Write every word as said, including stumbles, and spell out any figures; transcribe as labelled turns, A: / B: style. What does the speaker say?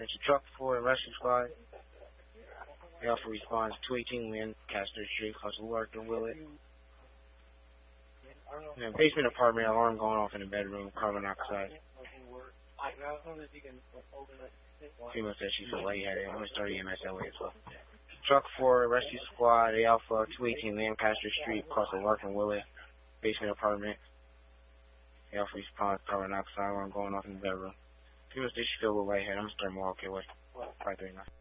A: It's a truck for the rescue squad. The Alpha responds two eighteen Lancaster Street, Hustle Larkin Willett. In the basement apartment, alarm going off in the bedroom, carbon monoxide. Female says she's a lightheaded. I'm going to start E M S L A as well. Truck for rescue squad, A Alpha two eighteen Lancaster Street, Hustle Larkin Willett. Basement apartment. The Alpha responds, carbon monoxide, alarm going off in the bedroom. Female says she feels a little lightheaded. I'm going to start more okay with five thirty-nine.